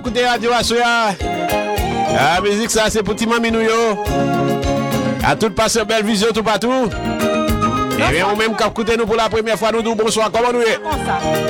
Écoutez Radio Assoya. La musique, ça, c'est pour Timami Nouyo. À tout passeur belle vision, tout partout. Et bien, on même quand écoutez nous pour la première fois, nous disons bonsoir. Comment nous est?